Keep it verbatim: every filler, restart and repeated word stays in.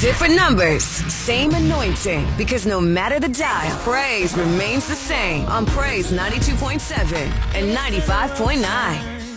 Different numbers, same anointing. Because no matter the dial, praise remains the same on Praise ninety-two point seven and ninety-five point nine.